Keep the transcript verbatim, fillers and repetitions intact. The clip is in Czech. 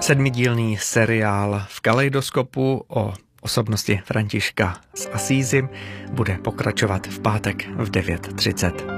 Sedmidílný seriál v Kaleidoskopu o osobnosti Františka z Asízy bude pokračovat v pátek v devět třicet.